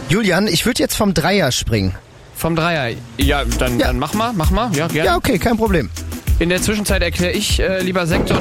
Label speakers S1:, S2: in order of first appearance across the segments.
S1: Julian, ich würde jetzt vom Dreier springen.
S2: Vom Dreier? Ja, dann mach mal. Ja, gerne.
S1: Ja, okay, kein Problem.
S2: In der Zwischenzeit erkläre ich, lieber Sektor,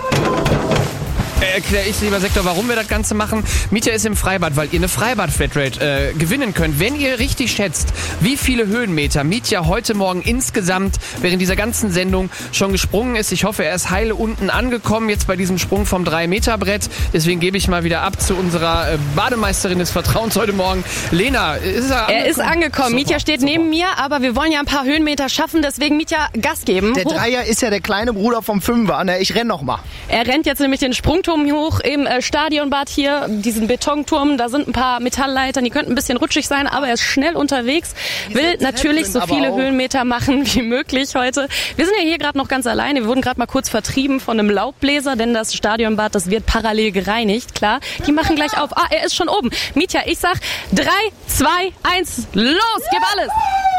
S2: warum wir das Ganze machen. Mietja ist im Freibad, weil ihr eine Freibad-Flatrate gewinnen könnt. Wenn ihr richtig schätzt, wie viele Höhenmeter Mietja heute Morgen insgesamt während dieser ganzen Sendung schon gesprungen ist. Ich hoffe, er ist heile unten angekommen, jetzt bei diesem Sprung vom 3-Meter-Brett. Deswegen gebe ich mal wieder ab zu unserer Bademeisterin des Vertrauens heute Morgen. Lena, ist er angekommen?
S3: Er ist angekommen. Mietja steht neben mir, aber wir wollen ja ein paar Höhenmeter schaffen, deswegen Mietja Gas geben.
S1: Der Dreier ist ja der kleine Bruder vom Fünfer. Ne? Ich renn noch mal.
S3: Er rennt jetzt nämlich den Sprungturm hoch im Stadionbad hier, diesen Betonturm. Da sind ein paar Metallleitern, die könnten ein bisschen rutschig sein, aber er ist schnell unterwegs. Will natürlich so viele Höhenmeter machen wie möglich heute. Wir sind ja hier gerade noch ganz alleine. Wir wurden gerade mal kurz vertrieben von einem Laubbläser, denn das Stadionbad, das wird parallel gereinigt, klar. Die machen gleich auf. Ah, er ist schon oben. Mietja, ich sag 3, 2, 1, los, gib alles!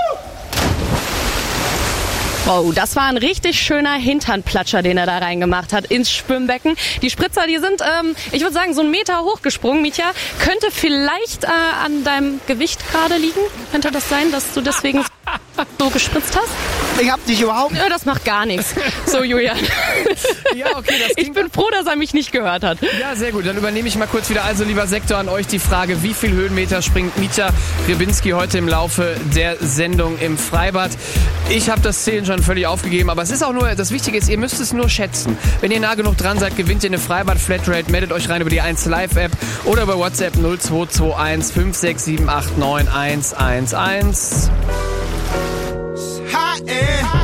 S3: Oh, das war ein richtig schöner Hinternplatscher, den er da reingemacht hat ins Schwimmbecken. Die Spritzer, die sind, ich würde sagen, so 1 Meter hochgesprungen. Mietja, könnte vielleicht an deinem Gewicht gerade liegen? Könnte das sein, dass du deswegen so gespritzt hast?
S1: Ich hab dich überhaupt...
S3: Ja, das macht gar nichts. So, Julian.
S2: Ja, okay, das
S3: ich bin froh, dass er mich nicht gehört hat.
S2: Ja, sehr gut. Dann übernehme ich mal kurz wieder. Also, lieber Sektor, an euch die Frage, wie viel Höhenmeter springt Mietja Rybinski heute im Laufe der Sendung im Freibad? Ich habe das Zählen schon völlig aufgegeben, aber es ist auch nur, das Wichtige ist, ihr müsst es nur schätzen. Wenn ihr nah genug dran seid, gewinnt ihr eine Freibad-Flatrate. Meldet euch rein über die 1 Live-App oder über WhatsApp 0221 56789 111.